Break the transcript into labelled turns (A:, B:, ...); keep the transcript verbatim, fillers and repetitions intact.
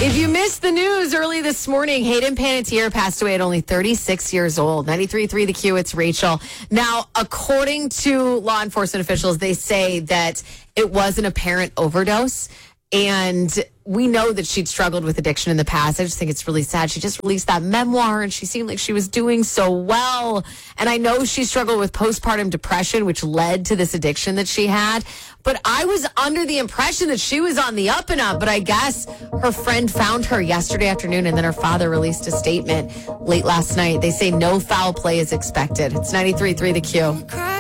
A: If you missed the news early this morning, Hayden Panettiere passed away at only thirty-six years old. ninety-three point three The Q, it's Rachel. Now, according to law enforcement officials, they say that it was an apparent overdose. And we know that she'd struggled with addiction in the past. I just think it's really sad. She just released that memoir and she seemed like she was doing so well. And I know she struggled with postpartum depression, which led to this addiction that she had. But I was under the impression that she was on the up and up. But I guess her friend found her yesterday afternoon and then her father released a statement late last night. They say no foul play is expected. It's ninety-three point three The Q.